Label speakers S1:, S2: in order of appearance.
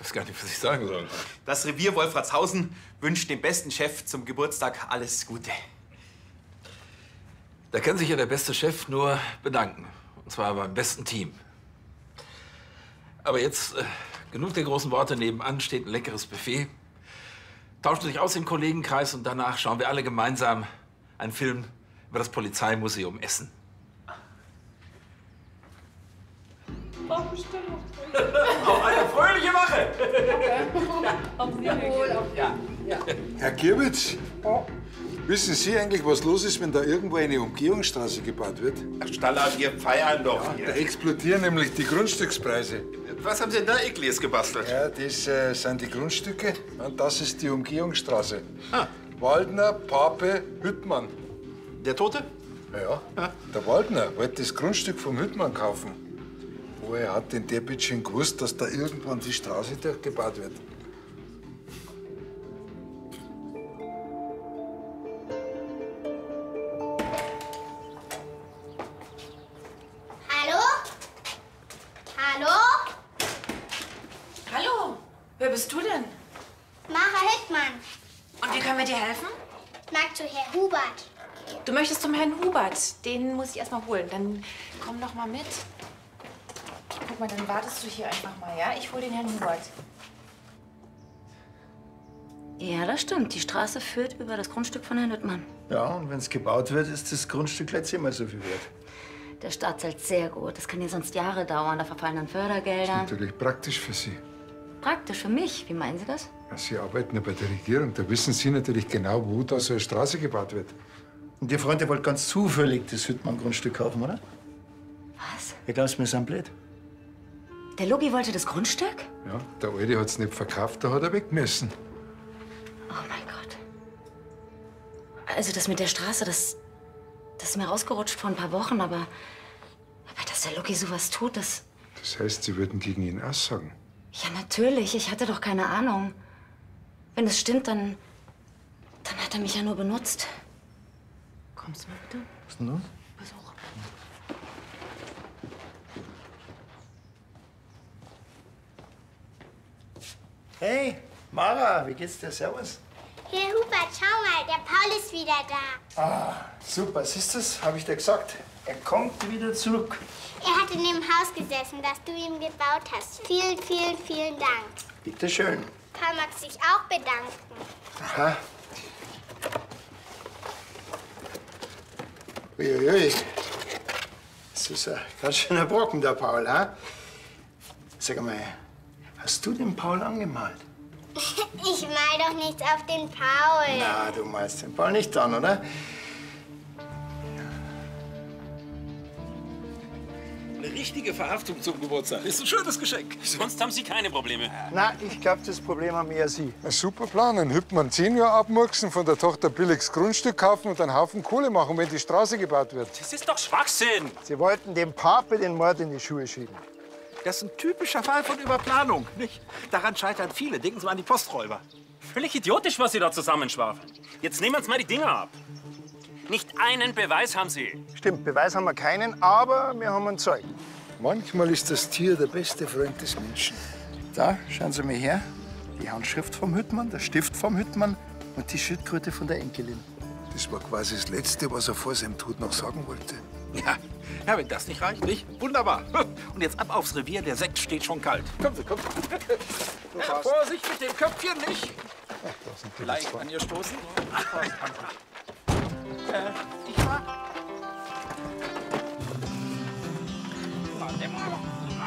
S1: weiß gar nicht, was ich sagen soll.
S2: Das Revier Wolfratshausen wünscht dem besten Chef zum Geburtstag alles Gute.
S1: Da kann sich ja der beste Chef nur bedanken. Und zwar beim besten Team. Aber jetzt genug der großen Worte. Nebenan steht ein leckeres Buffet. Tauschen sich aus im Kollegenkreis und danach schauen wir alle gemeinsam einen Film über das Polizeimuseum Essen.
S2: Auf eine fröhliche Wache!
S3: Herr Kirwitz, wissen Sie eigentlich, was los ist, wenn da irgendwo eine Umgehungsstraße gebaut wird?
S4: Ach, Stallard, wir feiern doch
S3: Da
S4: hier.
S3: explodieren nämlich die Grundstückspreise.
S4: Was haben Sie denn da Ekliges gebastelt?
S3: Ja, das sind die Grundstücke und das ist die Umgehungsstraße.
S4: Ah.
S3: Waldner, Pape, Hüttmann.
S4: Der Tote?
S3: Ja, der Waldner wollte das Grundstück vom Hüttmann kaufen. Woher hat denn der bitte schon gewusst, dass da irgendwann die Straße durchgebaut wird?
S5: Hallo? Hallo?
S6: Hallo, wer bist du denn?
S5: Mara Hüttmann.
S6: Und wie können wir dir helfen?
S5: Magst du Herr Hubert?
S6: Du möchtest zum Herrn Hubert. Den muss ich erst mal holen. Dann komm doch mal mit. Guck mal, dann wartest du hier einfach mal, ja? Ich hol den Herrn Hubert.
S7: Ja, das stimmt. Die Straße führt über das Grundstück von Herrn Hüttmann.
S8: Ja, und wenn es gebaut wird, ist das Grundstück gleich zehnmal so viel wert.
S7: Der Staat zahlt sehr gut. Das kann ja sonst Jahre dauern. Da verfallen dann Fördergelder.
S3: Natürlich praktisch für Sie.
S7: Praktisch für mich. Wie meinen Sie das?
S3: Ja, Sie arbeiten ja bei der Regierung. Da wissen Sie natürlich genau, wo da so eine Straße gebaut wird.
S8: Und Ihr Freund, der wollte ganz zufällig das Hüttmann-Grundstück kaufen, oder?
S7: Was?
S8: Ich glaube, wir sind blöd.
S7: Der Logi wollte das Grundstück?
S3: Ja, der Alte hat es nicht verkauft, da hat er weg müssen.
S7: Oh mein Gott. Also das mit der Straße, das ist mir rausgerutscht vor ein paar Wochen, aber dass der Logi sowas tut, das...
S3: Das heißt, Sie würden gegen ihn aussagen?
S7: Ja, natürlich. Ich hatte doch keine Ahnung. Wenn es stimmt, dann hat er mich ja nur benutzt. Kommst du mal bitte?
S8: Was ist denn los?
S7: Besuch.
S8: Hey, Mara, wie geht's dir? Servus.
S5: Herr Hubert, schau mal, der Paul ist wieder da.
S8: Ah, super. Siehst du's? Habe ich dir gesagt. Er kommt wieder zurück.
S5: Er hat in dem Haus gesessen, das du ihm gebaut hast. Vielen, vielen, vielen Dank.
S8: Bitte schön.
S5: Paul mag sich auch bedanken.
S8: Aha. Uiuiui. Das ist ein ganz schöner Brocken, der Paul, ha? Sag mal, hast du den Paul angemalt?
S5: Ich mal doch nichts auf den Paul.
S8: Na, du malst den Paul nicht an, oder?
S1: Eine richtige Verhaftung zum Geburtstag ist ein schönes Geschenk.
S9: Sonst haben Sie keine Probleme.
S8: Na, ich glaube, das Problem haben eher Sie.
S3: Ein super Plan. Ein Hüttmann 10 Jahre abmurksen, von der Tochter billiges Grundstück kaufen und einen Haufen Kohle machen, wenn die Straße gebaut wird.
S9: Das ist doch Schwachsinn.
S8: Sie wollten dem Pape den Mord in die Schuhe schieben.
S1: Das ist ein typischer Fall von Überplanung, nicht? Daran scheitern viele. Denken Sie mal an die Posträuber.
S9: Völlig idiotisch, was Sie da zusammenschwafeln. Jetzt nehmen wir uns mal die Dinger ab. Nicht einen Beweis haben Sie.
S8: Stimmt, Beweis haben wir keinen, aber wir haben einen Zeugen.
S3: Manchmal ist das Tier der beste Freund des Menschen.
S8: Da, schauen Sie mal her. Die Handschrift vom Hüttmann, der Stift vom Hüttmann und die Schildkröte von der Enkelin.
S3: Das war quasi das Letzte, was er vor seinem Tod noch sagen wollte.
S1: Ja, wenn das nicht reicht, nicht? Wunderbar. Und jetzt ab aufs Revier, der Sekt steht schon kalt. Kommen Sie, kommen Sie. Vorsicht mit dem Köpfchen, nicht? Leicht an ihr stoßen. Ich war... Warte mal.